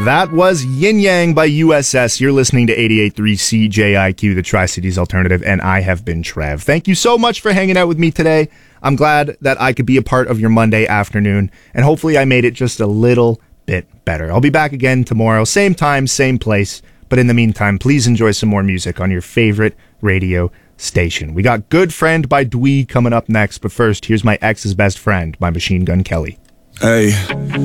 That was Yin Yang by USS. You're listening to 88.3 CJIQ, the Tri-Cities Alternative, and I have been Trev. Thank you so much for hanging out with me today. I'm glad that I could be a part of your Monday afternoon, and hopefully I made it just a little bit better. I'll be back again tomorrow, same time, same place, but in the meantime, please enjoy some more music on your favorite radio station. We got Good Friend by Dwee coming up next, but first, here's my ex's best friend by Machine Gun Kelly. Hey.